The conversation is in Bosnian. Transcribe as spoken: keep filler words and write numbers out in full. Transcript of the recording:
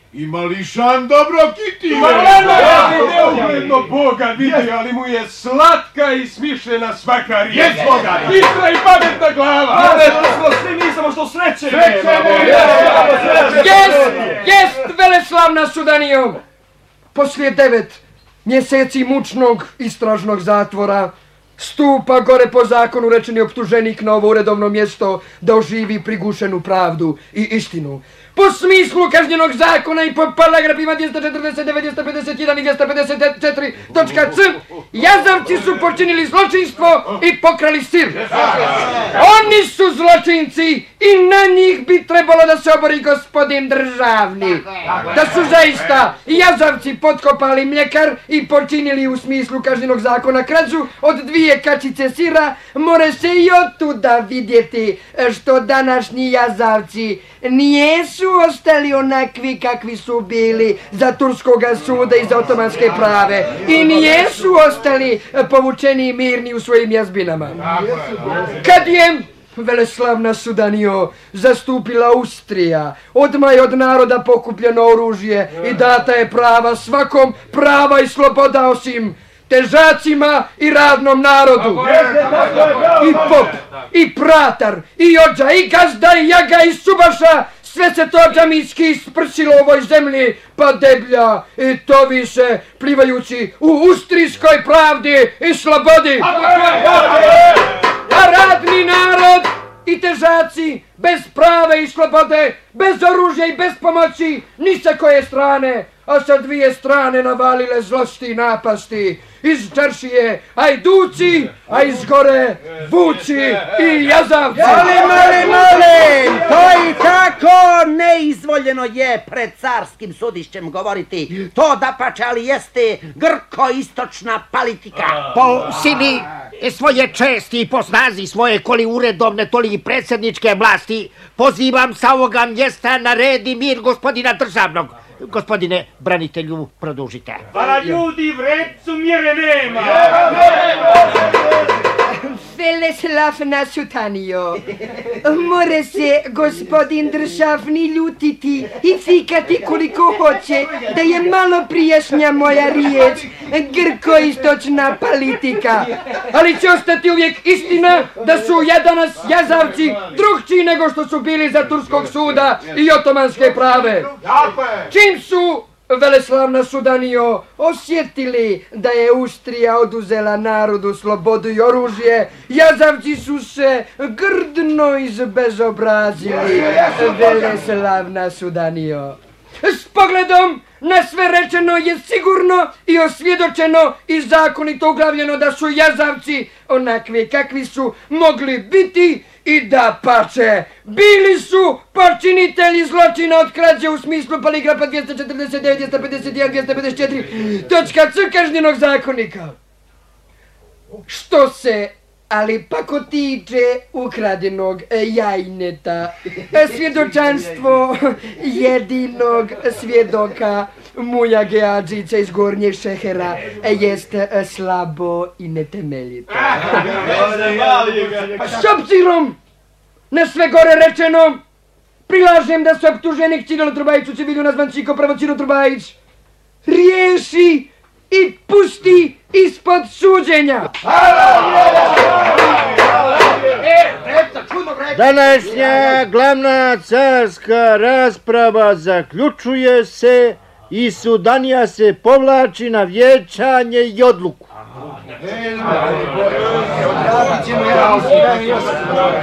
I mališan dobro kiti. Jedno Boga vidi, ali mu je slatka i smišljena svaka riječ. Jes Boga. Istra i pametna glava. Ale to smo svi mi samo što sreće. Jest, jest, veleslavna Sudanijo. Poslije devet mjeseci mučnog istražnog zatvora stupa gore po zakonu rečeni optuženik na ovo uredovno mjesto da oživi prigušenu pravdu i istinu. Po smislu kažnjenog zakona i po paragrafima dvjesto četrdeset devet, dvjesto pedeset jedan i dvjesto pedeset četiri točka c jazavci su počinili zločinstvo i pokrali sir. Oni su zločinci i na njih bi trebalo da se obori gospodin državni. Da su zaista jazavci potkopali mljekar i počinili u smislu kažnjenog zakona krađu od dvije kačice sira, more se i otuda vidjeti što današnji jazavci nijesu ostali onakvi kakvi su bili za turskoga suda i za otomanske prave i nijesu ostali povučeni i mirni u svojim jazbinama. Kad je veleslavna Sudanijo zastupila Austrija, odmah je od naroda pokupljeno oružje i data je prava svakom, prava i sloboda osim težacima i radnom narodu. I pop, i pratar, i ođa, i gazda, i jaga, i subaša, sve se to džamijski isprsilo u ovoj zemlji, pa deblja i to više plivajući u ustrijskoj pravdi i slobodi. A radni narod i težaci bez prave i slobode, bez oružja i bez pomoći, ni sa koje strane, a sa dvije strane navalile zlosti i napasti. Iz čaršije ajduci, a iz gore vuci i jazavci. Molim, molim, molim, to i tako neizvoljeno je pred carskim sudišćem govoriti. To dapače, ali jeste grko-istočna politika. Po sili svoje česti i po snazi svoje koli uredovne, toli i predsjedničke vlasti, pozivam sa ovoga mjesta na red i mir gospodina državnog. Gospodine branitelju, produžite. Hvala ljudi, vrecu mjere nema. Veleslavna Sudanijo, more se gospodin državni ljutiti i fikati koliko hoće da je malo prijašnja moja riječ grko-istočna politika. Ali će ostati uvijek istina da su danas jazavci drugčiji nego što su bili za turskog suda i otomanske prave. Čim su veleslavna Sudanijo osjetili da je Austrija oduzela narodu slobodu i oružje, jazavci su se grdno izbezobrazili. Veleslavna Sudanijo. S pogledom na sve rečeno je sigurno i osvjedočeno i zakonito uglavljeno da su jazavci onakvi kakvi su mogli biti i da pače bili su počinitelji zločina od krađe u smislu poligrafa dvjesto četrdeset devet, dvjesto pedeset jedan, dvjesto pedeset četiri točka c kažnjenog zakonika. Što se ali pako tiče ukradenog jajneta, svjedočanstvo jedinog svjedoka Mujage Adžića iz Gornjeg Šehera jest slabo i netemeljito. S obzirom na sve gore rečeno, prilažem da se optuženik Cirilo Trubajić u civilu nazvan Čiko prvo Ciro Trubajić riješi i pusti ispod suđenja. Današnja glavna carska rasprava zaključuje se i Sudanija se povlači na vjenčanje i odluku.